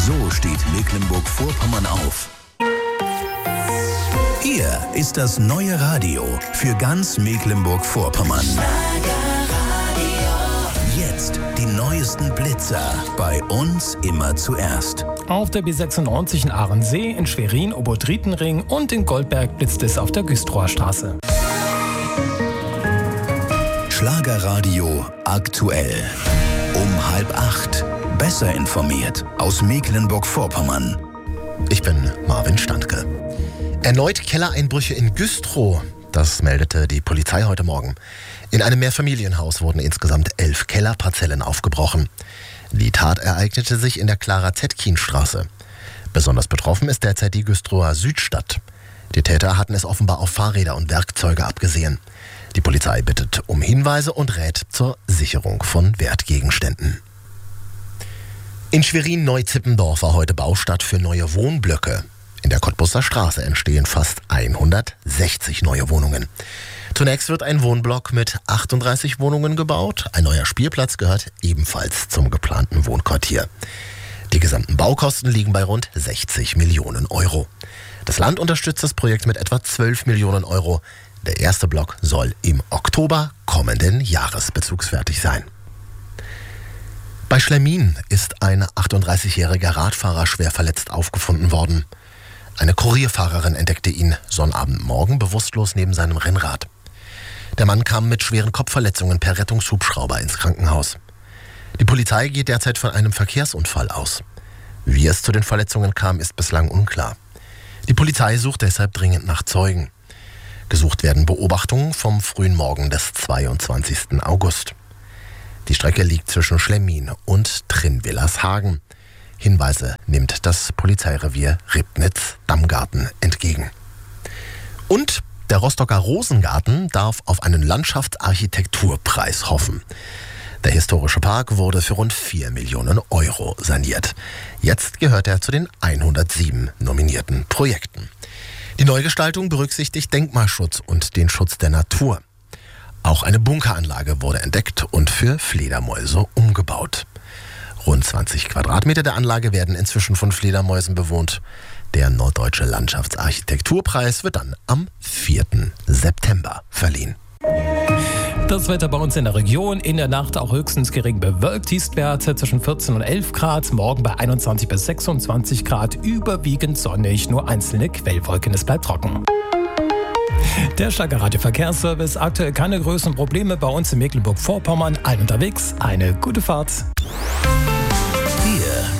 So steht Mecklenburg-Vorpommern auf. Hier ist das neue Radio für ganz Mecklenburg-Vorpommern. Jetzt die neuesten Blitzer. Bei uns immer zuerst. Auf der B96 in Ahrensee, in Schwerin, Obertrietenring und in Goldberg blitzt es auf der Güstrower Straße. Schlagerradio aktuell. Um 7:30. Besser informiert aus Mecklenburg-Vorpommern. Ich bin Marvin Standke. Erneut Kellereinbrüche in Güstrow. Das meldete die Polizei heute Morgen. In einem Mehrfamilienhaus wurden insgesamt 11 Kellerparzellen aufgebrochen. Die Tat ereignete sich in der Clara-Zetkin-Straße. Besonders betroffen ist derzeit die Güstrower Südstadt. Die Täter hatten es offenbar auf Fahrräder und Werkzeuge abgesehen. Die Polizei bittet um Hinweise und rät zur Sicherung von Wertgegenständen. In Schwerin-Neuzippendorf war heute Baustart für neue Wohnblöcke. In der Cottbuser Straße entstehen fast 160 neue Wohnungen. Zunächst wird ein Wohnblock mit 38 Wohnungen gebaut. Ein neuer Spielplatz gehört ebenfalls zum geplanten Wohnquartier. Die gesamten Baukosten liegen bei rund 60 Millionen Euro. Das Land unterstützt das Projekt mit etwa 12 Millionen Euro. Der erste Block soll im Oktober kommenden Jahres bezugsfertig sein. Bei Schlemmin ist ein 38-jähriger Radfahrer schwer verletzt aufgefunden worden. Eine Kurierfahrerin entdeckte ihn Sonnabendmorgen bewusstlos neben seinem Rennrad. Der Mann kam mit schweren Kopfverletzungen per Rettungshubschrauber ins Krankenhaus. Die Polizei geht derzeit von einem Verkehrsunfall aus. Wie es zu den Verletzungen kam, ist bislang unklar. Die Polizei sucht deshalb dringend nach Zeugen. Gesucht werden Beobachtungen vom frühen Morgen des 22. August. Die Strecke liegt zwischen Schlemmin und Trinwillershagen. Hinweise nimmt das Polizeirevier Ribnitz-Dammgarten entgegen. Und der Rostocker Rosengarten darf auf einen Landschaftsarchitekturpreis hoffen. Der historische Park wurde für rund 4 Millionen Euro saniert. Jetzt gehört er zu den 107 nominierten Projekten. Die Neugestaltung berücksichtigt Denkmalschutz und den Schutz der Natur. Auch eine Bunkeranlage wurde entdeckt und für Fledermäuse umgebaut. Rund 20 Quadratmeter der Anlage werden inzwischen von Fledermäusen bewohnt. Der Norddeutsche Landschaftsarchitekturpreis wird dann am 4. September verliehen. Das Wetter bei uns in der Region. In der Nacht auch höchstens gering bewölkt. Tiefstwerte zwischen 14 und 11 Grad. Morgen bei 21 bis 26 Grad. Überwiegend sonnig. Nur einzelne Quellwolken. Es bleibt trocken. Der Schlagerradio Verkehrsservice. Aktuell keine größeren Probleme bei uns in Mecklenburg-Vorpommern. Allen unterwegs. Eine gute Fahrt.